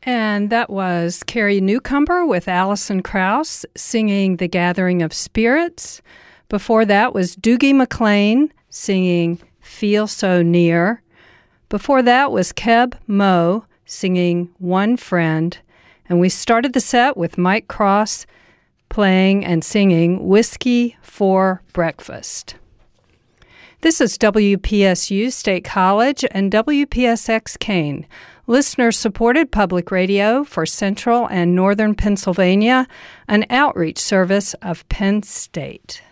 And that was Carrie Newcomber with Alison Krauss singing The Gathering of Spirits. Before that was Doogie McLean singing Feel So Near. Before that was Keb Mo singing One Friend. And we started the set with Mike Cross playing and singing Whiskey for Breakfast. This is WPSU State College and WPSX Kane, listener-supported public radio for Central and Northern Pennsylvania, an outreach service of Penn State.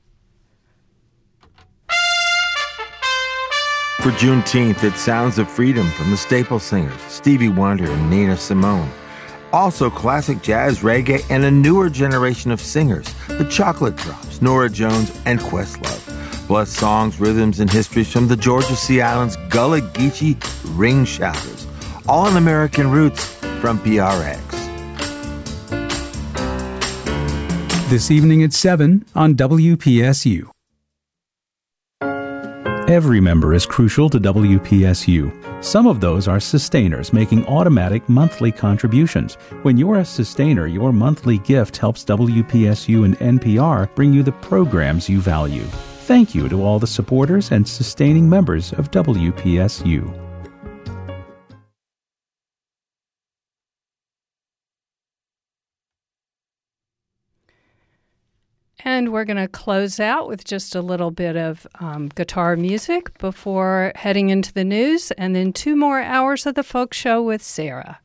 For Juneteenth, it's Sounds of Freedom from the Staple Singers, Stevie Wonder and Nina Simone. Also classic jazz, reggae, and a newer generation of singers, the Chocolate Drops, Norah Jones, and Questlove. Plus songs, rhythms, and histories from the Georgia Sea Islands Gullah Geechee Ring Shouters. All in American Roots from PRX. This evening at 7 on WPSU. Every member is crucial to WPSU. Some of those are sustainers making automatic monthly contributions. When you're a sustainer, your monthly gift helps WPSU and NPR bring you the programs you value. Thank you to all the supporters and sustaining members of WPSU. And we're going to close out with just a little bit of guitar music before heading into the news, and then 2 more hours of the folk show with Sarah.